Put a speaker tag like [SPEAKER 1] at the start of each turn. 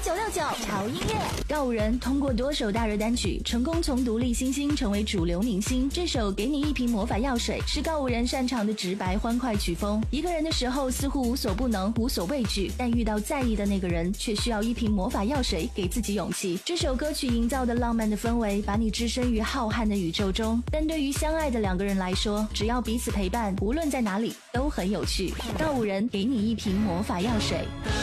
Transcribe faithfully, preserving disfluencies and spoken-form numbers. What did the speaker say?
[SPEAKER 1] 九六九潮音乐。告五人通过多首大热单曲，成功从独立新星成为主流明星。这首《给你一瓶魔法药水》是告五人擅长的直白欢快曲风。一个人的时候似乎无所不能，无所畏惧，但遇到在意的那个人，却需要一瓶魔法药水给自己勇气。这首歌曲营造的浪漫的氛围，把你置身于浩瀚的宇宙中。但对于相爱的两个人来说，只要彼此陪伴，无论在哪里都很有趣。告五人给你一瓶魔法药水。